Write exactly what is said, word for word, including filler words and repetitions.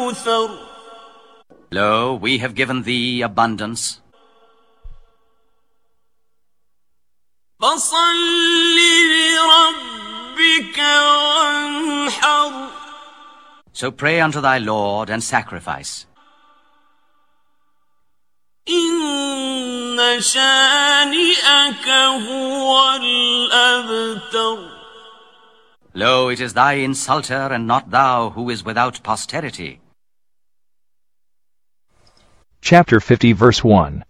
الكوثر. Lo, we have given thee abundance. فصل لربك وانحر. So pray unto thy Lord and sacrifice. إن شانئك هو الأبتر. Lo, it is thy insulter, and not thou, who is without posterity. Chapter fifty, verse one.